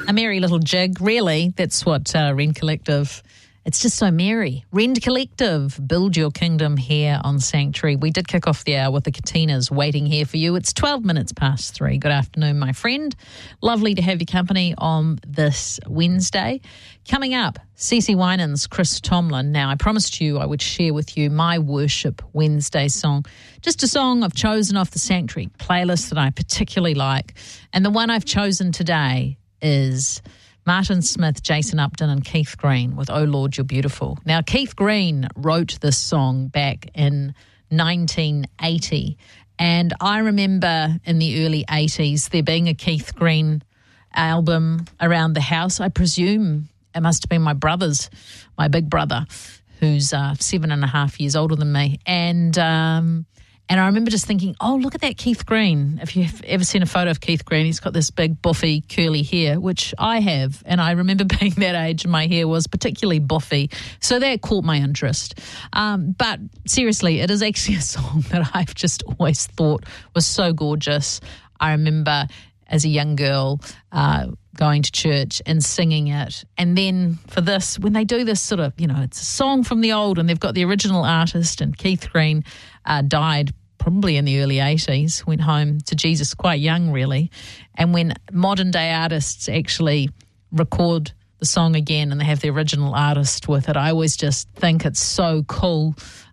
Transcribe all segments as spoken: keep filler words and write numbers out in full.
A merry little jig, really. That's what uh, Rend Collective, it's just so merry. Rend Collective, build your kingdom here on Sanctuary. We did kick off the hour with the Katinas waiting here for you. It's twelve minutes past three. Good afternoon, my friend. Lovely to have your company on this Wednesday. Coming up, Cece Winans, Chris Tomlin. Now, I promised you I would share with you my Worship Wednesday song. Just a song I've chosen off the Sanctuary playlist that I particularly like. And the one I've chosen today is Martin Smith, Jason Upton and Keith Green with Oh Lord, You're Beautiful. Now, Keith Green wrote this song back in nineteen eighty, and I remember in the early eighties there being a Keith Green album around the house. I presume it must have been my brother's, my big brother, who's uh, seven and a half years older than me, and um, And I remember just thinking, oh, look at that Keith Green. If you've ever seen a photo of Keith Green, he's got this big, buffy, curly hair, which I have. And I remember being that age and my hair was particularly buffy. So that caught my interest. Um, but seriously, it is actually a song that I've just always thought was so gorgeous. I remember as a young girl uh, going to church and singing it. And then for this, when they do this sort of, you know, it's a song from the old and they've got the original artist, and Keith Green uh, died probably in the early eighties, went home to Jesus quite young, really. And when modern day artists actually record the song again and they have the original artist with it, I always just think it's so cool.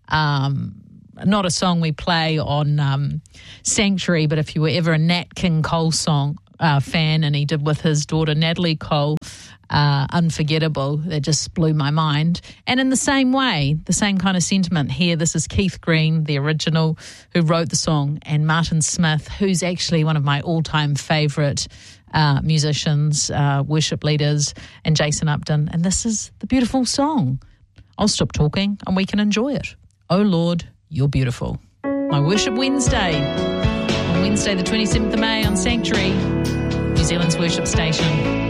Um, not a song we play on um, Sanctuary, but if you were ever a Nat King Cole song uh, fan, and he did with his daughter Natalie Cole, Uh, Unforgettable, that just blew my mind. And in the same way, the same kind of sentiment here, this is Keith Green, the original, who wrote the song, and Martin Smith, who's actually one of my all-time favourite uh, musicians, uh, worship leaders, and Jason Upton. And this is the beautiful song. I'll stop talking and we can enjoy it. Oh Lord, You're Beautiful. My Worship Wednesday, on Wednesday the twenty-seventh of May on Sanctuary, New Zealand's worship station.